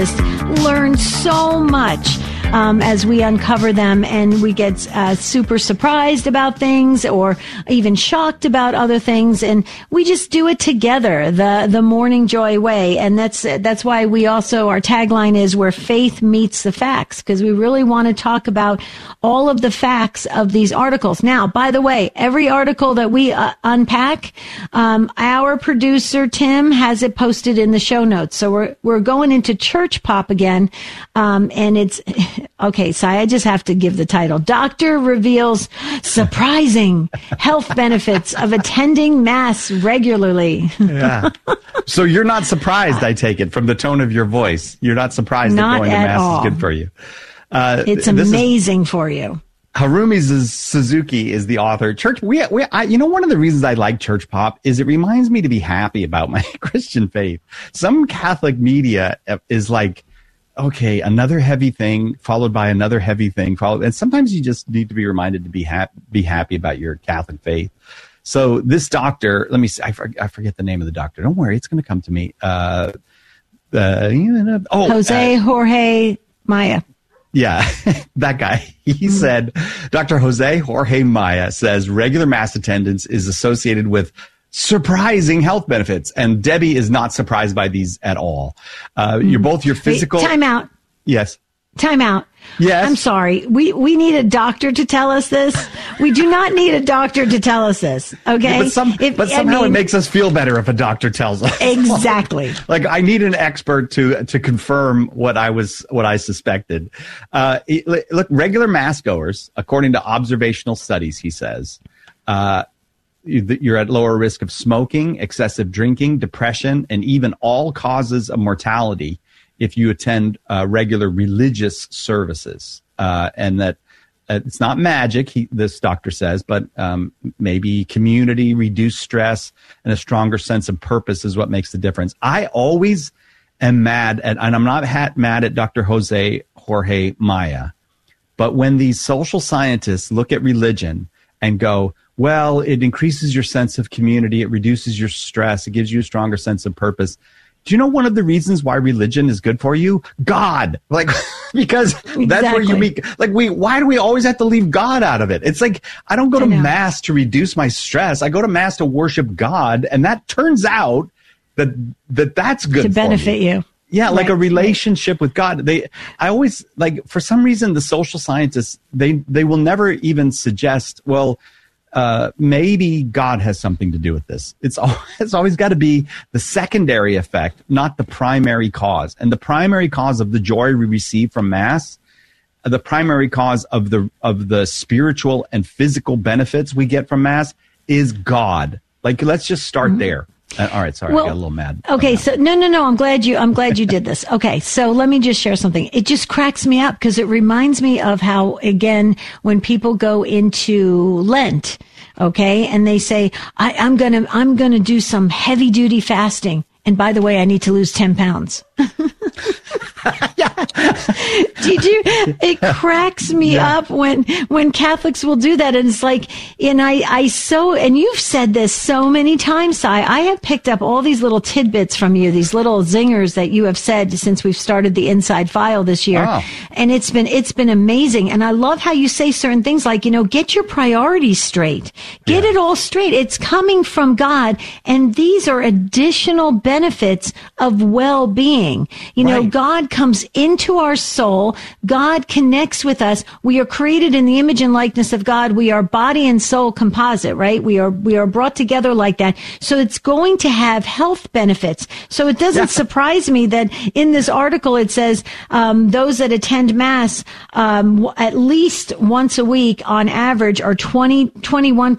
Learn so much as we uncover them, and we get super surprised about things or even shocked about other things, and we just do it together, the Morning Joy way. And that's why we also, our tagline is where faith meets the facts, because we really want to talk about all of the facts of these articles. Now, by the way, every article that we unpack, our producer Tim has it posted in the show notes. So we're going into church pop again, and it's okay. So I just have to give the title: Doctor reveals surprising health benefits of attending Mass regularly. Yeah. So you're not surprised, I take it, from the tone of your voice. You're not surprised that going to Mass is good for you. It's amazing for you. Harumi Suzuki is the author. One of the reasons I like church pop is it reminds me to be happy about my Christian faith. Some Catholic media is like, okay, another heavy thing followed by another heavy thing and sometimes you just need to be reminded to be happy about your Catholic faith. So this doctor, let me see, I forget the name of the doctor. Don't worry, it's going to come to me. Jorge Maya. Yeah, that guy. He said, Dr. Jose Jorge Maya says regular Mass attendance is associated with surprising health benefits. And Debbie is not surprised by these at all. You're both your physical. Wait, time out. Yes. Time out. Yes. I'm sorry. We need a doctor to tell us this. We do not need a doctor to tell us this. Okay. Yeah, but somehow it makes us feel better if a doctor tells us. Exactly. Like I need an expert to confirm what I suspected. Look, regular Mass goers, according to observational studies, he says, you're at lower risk of smoking, excessive drinking, depression, and even all causes of mortality if you attend regular religious services. And that it's not magic, this doctor says, but maybe community, reduced stress, and a stronger sense of purpose is what makes the difference. I always am mad at, and I'm not mad at Dr. Jose Jorge Maya, but when these social scientists look at religion and go, well, it increases your sense of community, it reduces your stress, it gives you a stronger sense of purpose. Do you know one of the reasons why religion is good for you? God. Like, because that's where you meet, why do we always have to leave God out of it? It's like, I don't go to Mass to reduce my stress. I go to Mass to worship God. And that turns out that's good to benefit you. Yeah. Like a relationship with God. I always for some reason, the social scientists, they will never even suggest, well, maybe God has something to do with this. It's always got to be the secondary effect, not the primary cause. And the primary cause of the joy we receive from Mass, the primary cause of the spiritual and physical benefits we get from Mass is God. Like, let's just start there. All right, sorry, I got a little mad. Okay, so no. I'm glad you did this. Okay, so let me just share something. It just cracks me up because it reminds me of how, again, when people go into Lent, okay, and they say, I'm gonna do some heavy duty fasting, and by the way, I need to lose 10 pounds. It cracks me up when Catholics will do that. And it's like, and you've said this so many times, Si, I have picked up all these little tidbits from you, these little zingers that you have said since we've started the Inside File this year. Oh. And it's been amazing. And I love how you say certain things like, get your priorities straight, get it all straight. It's coming from God. And these are additional benefits of well-being. God comes into our soul. God connects with us. We are created in the image and likeness of God. We are body and soul composite, right? We are brought together like that. So it's going to have health benefits. So it doesn't surprise me that in this article it says those that attend Mass at least once a week on average are 21%